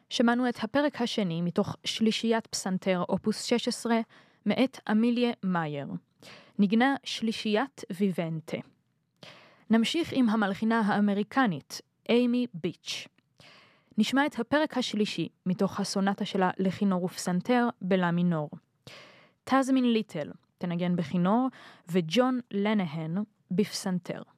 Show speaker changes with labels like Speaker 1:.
Speaker 1: שמענו את הפרק השני מתוך שלישיית פסנתר אופוס 16 מאת אמיליה מאייר. נגנה שלישיית ויבנטה. נמשיך עם המלחינה האמריקנית אימי ביץ'. נשמע את הפרק השלישי מתוך הסונטה שלה לכינור ופסנתר בלה מינור. תזמין ליטל תנגן בכינור וג'ון לנהן בפסנתר.